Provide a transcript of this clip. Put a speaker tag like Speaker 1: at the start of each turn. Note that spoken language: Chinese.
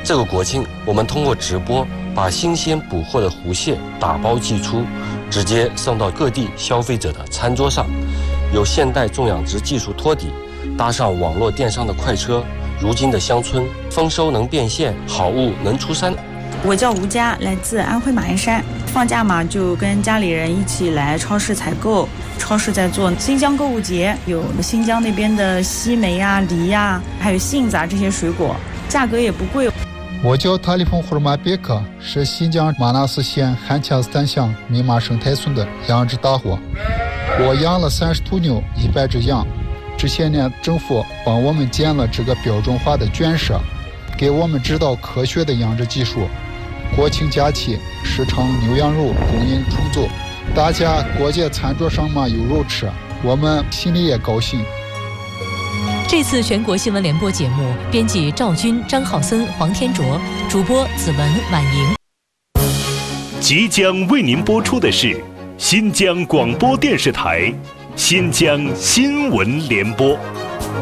Speaker 1: 这个国庆，我们通过直播把新鲜捕获的湖蟹打包寄出，直接送到各地消费者的餐桌上。有现代种养殖技术托底，搭上网络电商的快车，如今的乡村丰收能变现，好物能出山。
Speaker 2: 我叫吴佳，来自安徽马鞍山。放假嘛，就跟家里人一起来超市采购。超市在做新疆购物节，有新疆那边的西梅啊、梨啊，还有杏子啊这些水果，价格也不贵。
Speaker 3: 我叫塔利峰胡尔马别克，是新疆玛纳斯县汉恰斯坦乡密码生态村的养殖大户。我养了30头牛，100只羊。这些年政府帮我们建了这个标准化的圈舍，给我们指导科学的养殖技术。国庆假期市场牛羊肉供应充足，大家过节餐桌上嘛有肉吃，我们心里也高兴。
Speaker 4: 这次全国新闻联播节目，编辑赵军、张浩森、黄天卓，主播子文、婉莹。
Speaker 5: 即将为您播出的是新疆广播电视台新疆新闻联播。